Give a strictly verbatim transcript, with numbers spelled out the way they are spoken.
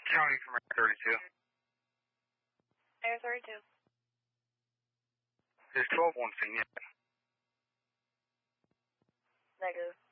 County from Air thirty-two. Air thirty-two. Is twelve one seen yet? Negative.